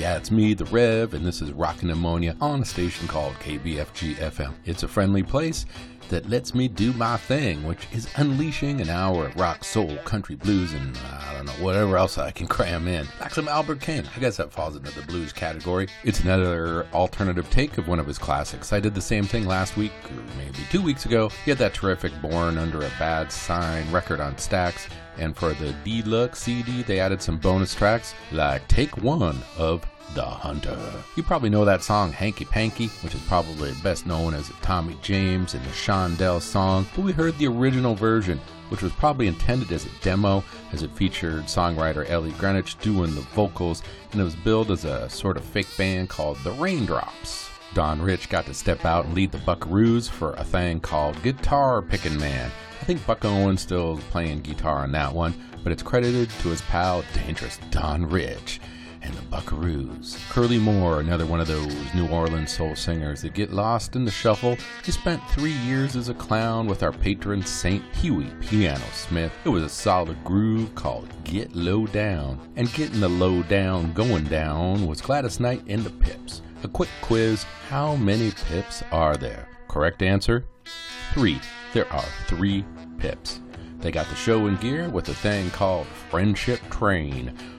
Yeah, it's me, the Rev, and this is Rockin' Ammonia on a station called KBFG FM. It's a friendly place that lets me do my thing, which is unleashing an hour of rock, soul, country, blues, and I don't know, whatever else I can cram in. Like some Albert King. I guess that falls into the blues category. It's another alternative take of one of his classics. I did the same thing last week, or maybe 2 weeks ago. He had that terrific Born Under a Bad Sign record on Stax, and for the deluxe CD, they added some bonus tracks, like Take One of The Hunter. You probably know that song Hanky Panky, which is probably best known as a Tommy James and the Shondell song, but we heard the original version, which was probably intended as a demo, as it featured songwriter Ellie Greenwich doing the vocals, and it was billed as a sort of fake band called The Raindrops. Don Rich got to step out and lead the Buckaroos for a thing called Guitar Pickin' Man. I think Buck Owens still playing guitar on that one, but it's credited to his pal Dangerous Don Rich and the Buckaroos. Curly Moore, another one of those New Orleans soul singers that get lost in the shuffle. He spent 3 years as a clown with our patron Saint Huey Piano Smith. It was a solid groove called Get Low Down. And getting the low down going down was Gladys Knight and the Pips. A quick quiz, how many Pips are there? Correct answer? 3. There are 3 Pips. They got the show in gear with a thing called Friendship Train.